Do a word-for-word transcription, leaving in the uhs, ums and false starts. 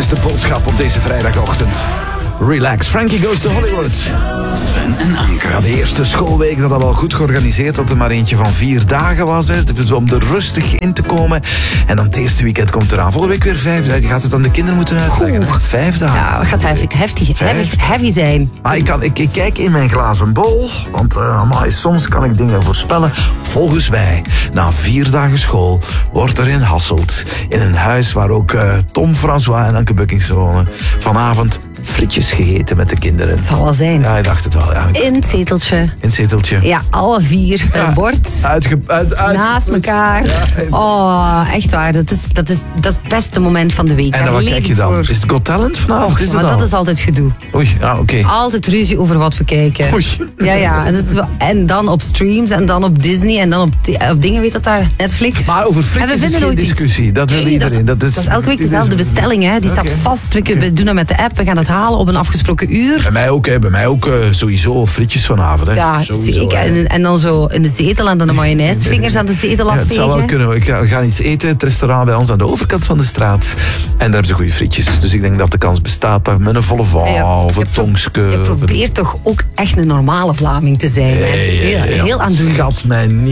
is de boodschap op deze vrijdagochtend. Relax, Frankie Goes to Hollywood. Sven en Anke. Ja, de eerste schoolweek dat al goed georganiseerd, dat er maar eentje van vier dagen was. Hè, om er rustig in te komen. En dan het eerste weekend komt eraan. Volgende week weer vijf dagen. Je gaat het aan de kinderen moeten uitleggen. Hè? Vijf dagen. Ja, het gaat heavy, hefty, heavy, heavy zijn. Maar ik, kan, ik, ik kijk in mijn glazen bol. Want uh, amai, soms kan ik dingen voorspellen. Volgens mij, na vier dagen school, wordt er in Hasselt, in een huis waar ook uh, Tom François en Anke Buckings wonen, vanavond frietjes gegeten met de kinderen. Het zal wel zijn. Ja, ik dacht het wel. Ja. In het zeteltje. In het zeteltje. Ja, alle vier. Een Ja. bord. Uitge, uit, uit, Naast elkaar. Ja. Oh, echt waar. Dat is, dat, is, dat is het beste moment van de week. En Daar dan wat leef kijk ik je dan? voor. Is het Got Talent vanavond? Och, is het maar al? dat is altijd gedoe. Oei, ja, oké. Okay. Altijd ruzie over wat we kijken. Oei. Ja, ja. En, dat is wel, en dan op streams en dan op Disney en dan op, op dingen, weet dat daar, Netflix. Maar over En we frietjes is vinden geen nooit iets. discussie. Dat wil Nee, iedereen. Dat is, dat is elke week dezelfde bestelling. Hè. Die staat Oké. vast. We, kunnen- we doen dat met de app. We gaan het halen op een afgesproken uur. Bij mij ook, hè. Bij mij ook uh, sowieso frietjes vanavond. Hè. Ja, Sowieso, zeker. hè. En, en dan zo in de zetel en dan de mayonaisevingers aan de zetel Ja, het zou wel afvegen. kunnen. Ik ga, we gaan iets eten, het restaurant bij ons aan de overkant van de straat. En daar hebben ze goede frietjes. Dus ik denk dat de kans bestaat dat met een volle vaal Ja, of je een pro- tongske. Je of een- probeert toch ook echt een normale Vlaming te zijn. hè? Ja, ja, ja, Heel, ja. heel aandoenlijk. Schat mij niet.